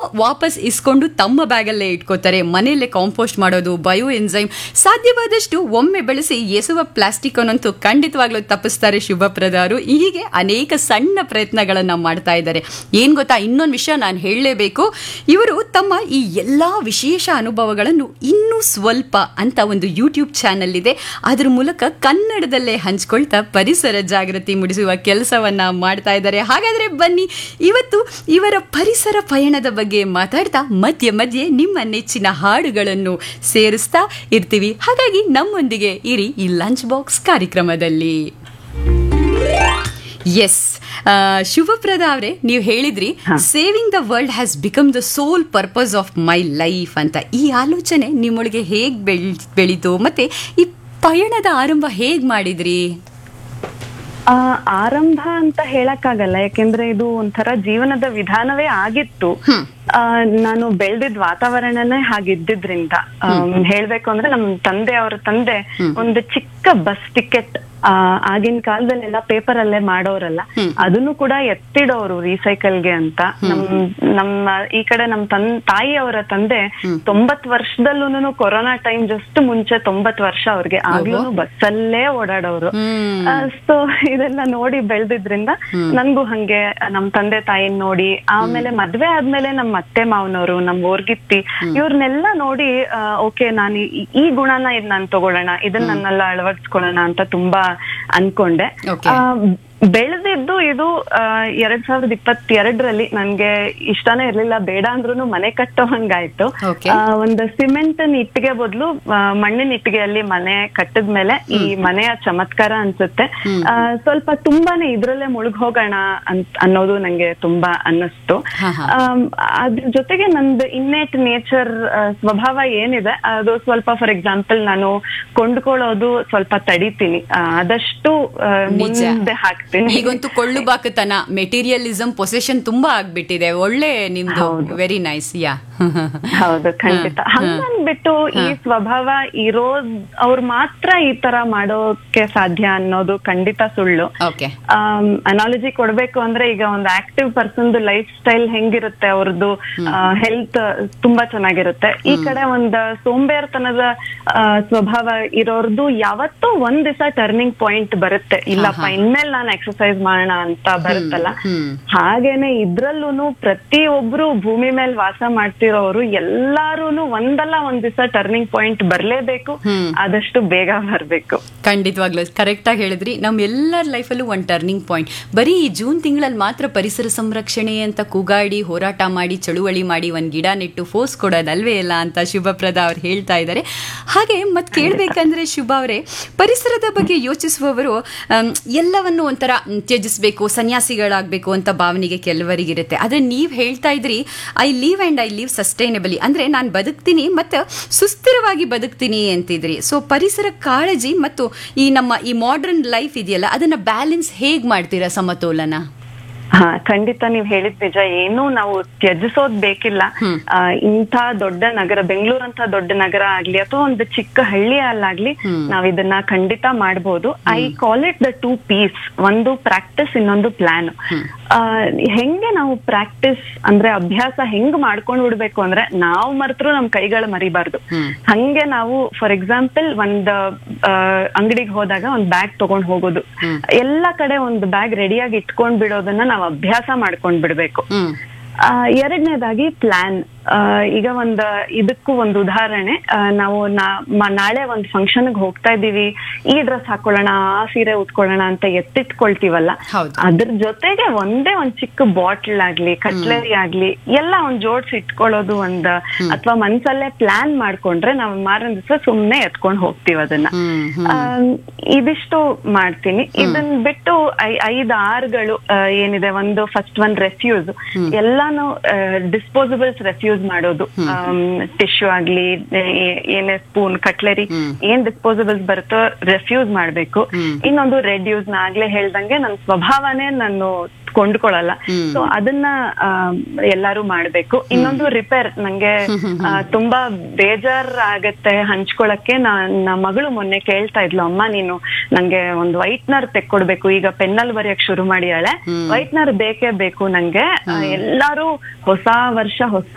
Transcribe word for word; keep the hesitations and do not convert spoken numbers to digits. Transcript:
ವಾಪಸ್ ಇಸ್ಕೊಂಡು ತಮ್ಮ ಬ್ಯಾಗಲ್ಲೇ ಇಟ್ಕೋತಾರೆ. ಮನೆಯಲ್ಲೇ ಕಾಂಪೋಸ್ಟ್ ಮಾಡೋದು, ಬಯೋ ಎನ್ಸೈಮ್ ಸಾಧ್ಯವಾದಷ್ಟು ಒಮ್ಮೆ ಬೆಳೆಸಿ ಎಸುವ ಪ್ಲಾಸ್ಟಿಕ್ ಅನ್ನಂತೂ ಖಂಡಿತವಾಗ್ಲೂ ತಪ್ಪಿಸ್ತಾರೆ ಶುಭಪ್ರದ ಅವರು. ಹೀಗೆ ಅನೇಕ ಸಣ್ಣ ಪ್ರಯತ್ನಗಳನ್ನ ಮಾಡ್ತಾ ಇದ್ದಾರೆ. ಏನ್ ಗೊತ್ತಾ, ಇನ್ನೊಂದು ವಿಷಯ ನಾನು ಹೇಳಲೇಬೇಕು. ಇವರು ತಮ್ಮ ಈ ಎಲ್ಲಾ ವಿಶೇಷ ಅನುಭವಗಳನ್ನು ಇನ್ನೂ ಸ್ವಲ್ಪ ಅಂತ ಒಂದು ಯೂಟ್ಯೂಬ್ ಚಾನೆಲ್ ಇದೆ, ಅದ್ರ ಮೂಲಕ ಕನ್ನಡದಲ್ಲೇ ಹಂಚ್ಕೊಳ್ತಾ ಪರಿಸರ ಜಾಗೃತಿ ಮೂಡಿಸುವ ಕೆಲಸವನ್ನ ಮಾಡ್ತಾ ಇದ್ದಾರೆ. ಹಾಗಾದ್ರೆ ಬನ್ನಿ, ಇವತ್ತು ಇವರ ಪರಿಸರ ಪಯಣದ ಬಗ್ಗೆ ಮಾತಾಡ್ತಾ ಮಧ್ಯೆ ಮಧ್ಯೆ ನಿಮ್ಮ ನೆಚ್ಚಿನ ಹಾಡುಗಳನ್ನು ಸೇರಿಸ್ತಾ ಇರ್ತೀವಿ. ಹಾಗಾಗಿ ನಮ್ಮೊಂದಿಗೆ ಇರಿ ಈ ಲಂಚ್ ಬಾಕ್ಸ್ ಕಾರ್ಯಕ್ರಮದಲ್ಲಿ. ಎಸ್, ಶುಭಪ್ರದ ಅವರೇ, ನೀವು ಹೇಳಿದ್ರಿ saving the world has become the soul purpose of my life ಅಂತ. ಈ ಆಲೋಚನೆ ನಿಮ್ಮೊಳಗೆ ಹೇಗ್ ಬೆಳೀತು, ಮತ್ತೆ ಈ ಪಯಣದ ಆರಂಭ ಹೇಗ್ ಮಾಡಿದ್ರಿ? ಆ ಆರಂಭ ಅಂತ ಹೇಳಕ್ಕಾಗಲ್ಲ, ಯಾಕೆಂದ್ರೆ ಇದು ಒಂಥರ ಜೀವನದ ವಿಧಾನವೇ ಆಗಿತ್ತು. ಆ ನಾನು ಬೆಳೆದಿದ್ ವಾತಾವರಣನೇ ಹಾಗಿದ್ದಿದ್ರಿಂದ ಹೇಳ್ಬೇಕು ಅಂದ್ರೆ ನಮ್ ತಂದೆ ಅವರ ತಂದೆ ಒಂದು ಚಿಕ್ಕ ಬಸ್ ಟಿಕೆಟ್ ಆ ಆಗಿನ ಕಾಲದಲ್ಲೆಲ್ಲ ಪೇಪರ್ ಅಲ್ಲೇ ಮಾಡೋರಲ್ಲ, ಅದನ್ನು ಕೂಡ ಎತ್ತಿಡೋರು ರೀಸೈಕಲ್ಗೆ ಅಂತ. ನಮ್ ನಮ್ಮ ಈ ಕಡೆ ನಮ್ ತನ್ ತಾಯಿ ಅವರ ತಂದೆ ತೊಂಬತ್ ವರ್ಷದಲ್ಲೂ ಕೊರೋನಾ ಟೈಮ್ ಜಸ್ಟ್ ಮುಂಚೆ ತೊಂಬತ್ ವರ್ಷ ಅವ್ರಿಗೆ, ಆಗ್ಲೂ ಬಸ್ಸಲ್ಲೇ ಓಡಾಡೋರು. ಸೊ ಇದೆಲ್ಲ ನೋಡಿ ಬೆಳೆದಿದ್ರಿಂದ ನನ್ಗೂ ಹಂಗೆ ನಮ್ ತಂದೆ ತಾಯಿನ್ ನೋಡಿ, ಆಮೇಲೆ ಮದ್ವೆ ಆದ್ಮೇಲೆ ನಮ್ ಅತ್ತೆ ಮಾವನವರು, ನಮ್ ಓರ್ಗಿತ್ತಿ, ಇವ್ರನ್ನೆಲ್ಲ ನೋಡಿ ಓಕೆ ನಾನು ಈ ಗುಣನ ಇದ್ ನಾನ್ ತಗೊಳ್ಳೋಣ, ಇದನ್ನ ನನ್ನೆಲ್ಲ ಅಳವಡಿಸ್ಕೊಳ್ಳೋಣ ಅಂತ ತುಂಬಾ ಅನ್ಕೊಂಡೆ. ಬೆಳೆದಿದ್ದು ಇದು ಎರಡ್ ಸಾವಿರದ ಇಪ್ಪತ್ತೆರಡರಲ್ಲಿ ನನ್ಗೆ ಇಷ್ಟನೇ ಇರ್ಲಿಲ್ಲ, ಬೇಡ ಅಂದ್ರೂ ಮನೆ ಕಟ್ಟೋ ಹಂಗಾಯ್ತು. ಒಂದು ಸಿಮೆಂಟ್ ಇಟ್ಟಿಗೆ ಬದಲು ಮಣ್ಣಿನ ಇಟ್ಟಿಗೆಯಲ್ಲಿ ಮನೆ ಕಟ್ಟದ್ಮೇಲೆ ಈ ಮನೆಯ ಚಮತ್ಕಾರ ಅನ್ಸುತ್ತೆ. ಸ್ವಲ್ಪ ತುಂಬಾನೇ ಇದ್ರಲ್ಲೇ ಮುಳುಗ್ ಹೋಗೋಣ ಅಂತ ಅನ್ನೋದು ನಂಗೆ ತುಂಬಾ ಅನ್ನಿಸ್ತು. ಅದ್ರ ಜೊತೆಗೆ ನಂದು ಇನ್ನೇಟ್ ನೇಚರ್ ಸ್ವಭಾವ ಏನಿದೆ ಅದು ಸ್ವಲ್ಪ, ಫಾರ್ ಎಕ್ಸಾಂಪಲ್ ನಾನು ಕೊಂಡ್ಕೊಳ್ಳೋದು ಸ್ವಲ್ಪ ತಡಿತೀನಿ, ಆದಷ್ಟು ಮುಂದೆ ಹಾಕ್ತೀನಿ. ಈಗಂತೂ ಕೊಳ್ಳು ಬಾಕತನ, ಮೆಟೀರಿಯಲಿಸಂ, ಪೊಸೆಷನ್ ತುಂಬಾ ಆಗ್ಬಿಟ್ಟಿದೆ. ಒಳ್ಳೆ ನಿಮ್ದು, ವೆರಿ ನೈಸ್. ಯಾ ಹೌದು, ಖಂಡಿತ. ಹಂಗನ್ಬಿಟ್ಟು ಈ ಸ್ವಭಾವ ಇರೋ ಅವ್ರು ಮಾತ್ರ ಈ ತರ ಮಾಡೋಕೆ ಸಾಧ್ಯ ಅನ್ನೋದು ಖಂಡಿತ ಸುಳ್ಳು. ಅನಾಲಜಿ ಕೊಡ್ಬೇಕು ಅಂದ್ರೆ ಈಗ ಒಂದು ಆಕ್ಟಿವ್ ಪರ್ಸನ್ ಲೈಫ್ ಸ್ಟೈಲ್ ಹೆಂಗಿರುತ್ತೆ, ಅವ್ರದ್ದು ಹೆಲ್ತ್ ತುಂಬಾ ಚೆನ್ನಾಗಿರುತ್ತೆ. ಈ ಕಡೆ ಒಂದು ಸೋಂಬೇರ್ತನದ ಸ್ವಭಾವ ಇರೋರ್ದು ಯಾವತ್ತೂ ಒಂದ್ ದಿವಸ ಟರ್ನಿಂಗ್ ಪಾಯಿಂಟ್ ಬರುತ್ತೆ, ಇಲ್ಲಪ್ಪ ಇನ್ಮೇಲೆ ನಾನು ಎಕ್ಸರ್ಸೈಸ್ ಮಾಡೋಣ ಅಂತ ಬರುತ್ತಲ್ಲ. ಹಾಗೇನೆ ಇದ್ರಲ್ಲೂ ಪ್ರತಿಯೊಬ್ರು ಭೂಮಿ ಮೇಲೆ ವಾಸ ಮಾಡ್ತಿರೋರು ಎಲ್ಲಾರೂನು ಒಂದಲ್ಲ ಒಂದ್ ದಿವಸ ಟರ್ನಿಂಗ್ ಪಾಯಿಂಟ್ ಬರ್ಲೇಬೇಕು, ಆದಷ್ಟು ಬೇಗ ಬರ್ಬೇಕು. ಖಂಡಿತವಾಗ್ಲೂ ಕರೆಕ್ಟ್ ಆಗಿ ಹೇಳಿದ್ರಿ. ನಮ್ ಎಲ್ಲರ ಲೈಫಲ್ಲೂ ಒಂದ್ ಟರ್ನಿಂಗ್ ಪಾಯಿಂಟ್. ಬರೀ ಈ ಜೂನ್ ತಿಂಗಳಲ್ಲಿ ಮಾತ್ರ ಪರಿಸರ ಸಂರಕ್ಷಣೆ ಅಂತ ಕೂಗಾಡಿ ಹೋರಾಟ ಮಾಡಿ ಚಳುವಳಿ ಮಾಡಿ ಒಂದ್ ಗಿಡ ನೆಟ್ಟು ಫೋರ್ಸ್ ಕೊಡೋದಲ್ವೇ ಇಲ್ಲ ಅಂತ ಶುಭಪ್ರದ ಅವ್ರು ಹೇಳ್ತಾ ಇದ್ದಾರೆ. ಹಾಗೆ ಮತ್ ಕೇಳ್ಬೇಕಂದ್ರೆ ಶುಭ ಅವರೇ, ಪರಿಸರದ ಬಗ್ಗೆ ಯೋಚಿಸುವವರು ಎಲ್ಲವನ್ನು ಒಂಥರ ತ್ಯಜಿಸ್ಬೇಕು, ಸನ್ಯಾಸಿಗಳಾಗಬೇಕು ಅಂತ ಭಾವನೆಗೆ ಕೆಲವರಿಗಿರುತ್ತೆ. ಆದ್ರೆ ನೀವ್ ಹೇಳ್ತಾ ಇದ್ರಿ I leave and I leave ಸಸ್ಟೈನಬಲಿ, ಅಂದ್ರೆ ನಾನು ಬದುಕ್ತೀನಿ ಮತ್ತೆ ಸುಸ್ಥಿರವಾಗಿ ಬದುಕ್ತೀನಿ ಅಂತಿದ್ರಿ. ಸೊ ಪರಿಸರ ಕಾಳಜಿ ಮತ್ತು ಈ ನಮ್ಮ ಈ ಮಾಡರ್ನ್ ಲೈಫ್ ಇದೆಯಲ್ಲ, ಅದನ್ನ ಬ್ಯಾಲೆನ್ಸ್ ಹೇಗ್ ಮಾಡ್ತೀರಾ, ಸಮತೋಲನ? ಹಾ, ಖಂಡಿತ ನೀವ್ ಹೇಳಿದ್ ನಿಜ. ಏನು ನಾವು ತ್ಯಜಿಸೋದ್ ಬೇಕಿಲ್ಲ. ಇಂಥ ದೊಡ್ಡ ನಗರ, ಬೆಂಗಳೂರಂತ ದೊಡ್ಡ ನಗರ ಆಗ್ಲಿ ಅಥವಾ ಒಂದು ಚಿಕ್ಕ ಹಳ್ಳಿಯಲ್ಲಾಗ್ಲಿ ನಾವ್ ಇದನ್ನ ಖಂಡಿತ ಮಾಡ್ಬೋದು. I call it the two piece, ಒಂದು ಪ್ರಾಕ್ಟಿಸ್, ಇನ್ನೊಂದು ಪ್ಲಾನ್. ಹೆಂಗೆ ನಾವು ಪ್ರಾಕ್ಟಿಸ್ ಅಂದ್ರೆ ಅಭ್ಯಾಸ ಹೆಂಗ್ ಮಾಡ್ಕೊಂಡ್ ಬಿಡ್ಬೇಕು ಅಂದ್ರೆ, ನಾವು ಮರೆತರು ನಮ್ ಕೈಗಳು ಮರಿಬಾರ್ದು. ಹಂಗೆ ನಾವು ಫಾರ್ ಎಕ್ಸಾಂಪಲ್ ಒಂದ್ ಅಂಗಡಿಗೆ ಹೋದಾಗ ಒಂದ್ ಬ್ಯಾಗ್ ತಗೊಂಡ್ ಹೋಗೋದು, ಎಲ್ಲಾ ಕಡೆ ಒಂದ್ ಬ್ಯಾಗ್ ರೆಡಿಯಾಗಿ ಇಟ್ಕೊಂಡ್ ಬಿಡೋದನ್ನ ನಾವು ಅಭ್ಯಾಸ ಮಾಡ್ಕೊಂಡ್ ಬಿಡ್ಬೇಕು. ಎರಡನೇದಾಗಿ ಪ್ಲಾನ್. ಈಗ ಒಂದ್ ಇದಕ್ಕೂ ಒಂದು ಉದಾಹರಣೆ, ನಾವು ನಾಳೆ ಒಂದ್ ಫಂಕ್ಷನ್ ಹೋಗ್ತಾ ಇದೀವಿ, ಈ ಡ್ರೆಸ್ ಹಾಕೊಳ್ಳೋಣ, ಆ ಸೀರೆ ಉಟ್ಕೊಳ್ಳೋಣ ಅಂತ ಎತ್ತಿಟ್ಕೊಳ್ತೀವಲ್ಲ, ಅದ್ರ ಜೊತೆಗೆ ಒಂದೇ ಒಂದ್ ಚಿಕ್ಕ ಬಾಟ್ಲ್ ಆಗ್ಲಿ ಕಟ್ಲರಿ ಆಗ್ಲಿ ಎಲ್ಲ ಒಂದ್ ಜೋಡ್ಸಿ ಇಟ್ಕೊಳ್ಳೋದು ಒಂದ್, ಅಥವಾ ಮನ್ಸಲ್ಲೇ ಪ್ಲಾನ್ ಮಾಡ್ಕೊಂಡ್ರೆ ನಾವು ಮಾರನ್ ದಿವಸ ಸುಮ್ನೆ ಎತ್ಕೊಂಡ್ ಹೋಗ್ತೀವಿ ಅದನ್ನ. ಇದಿಷ್ಟು ಮಾಡ್ತೀನಿ. ಇದನ್ ಬಿಟ್ಟು ಐದ್ ಆರ್ಗಳು ಏನಿದೆ, ಒಂದು ಫಸ್ಟ್ ಒಂದ್ ರೆಫ್ಯೂಸ್, ಎಲ್ಲಾನು ಡಿಸ್ಪೋಸಬಲ್ಸ್ ರೆಫ್ಯೂಸ್ ಮಾಡೋದು. ಟಿಶ್ಯೂ ಆಗ್ಲಿ, ಏನೇ ಸ್ಪೂನ್, ಕಟ್ಲರಿ, ಏನ್ ಡಿಸ್ಪೋಸಬಲ್ಸ್ ಬರುತ್ತೋ ರೆಫ್ಯೂಸ್ ಮಾಡ್ಬೇಕು. ಇನ್ನೊಂದು ರೆಡ್ಯೂಸ್, ನಾ ಆಗ್ಲೇ ಹೇಳ್ದಂಗೆ ನನ್ ಸ್ವಭಾವನೇ ನಾನು ಕೊಂಡ್ಕೊಳಲ್ಲ, ಸೊ ಅದನ್ನ ಎಲ್ಲಾರು ಮಾಡ್ಬೇಕು. ಇನ್ನೊಂದು ರಿಪೇರ್. ನಂಗೆ ತುಂಬಾ ಬೇಜಾರ್ ಆಗತ್ತೆ ಹಂಚ್ಕೊಳಕ್ಕೆ. ನನ್ನ ಮಗಳು ಮೊನ್ನೆ ಕೇಳ್ತಾ ಇದ್ಲು, ಅಮ್ಮ ನೀನು ನಂಗೆ ಒಂದು ವೈಟ್ನರ್ ತೆಕ್ಕೊಡ್ಬೇಕು, ಈಗ ಪೆನ್ನಲ್ಲಿ ಬರೆಯಕ್ ಶುರು ಮಾಡಿಯಾಳೆ, ವೈಟ್ನರ್ ಬೇಕೇ ಬೇಕು ನಂಗೆ. ಎಲ್ಲಾರು ಹೊಸ ವರ್ಷ ಹೊಸ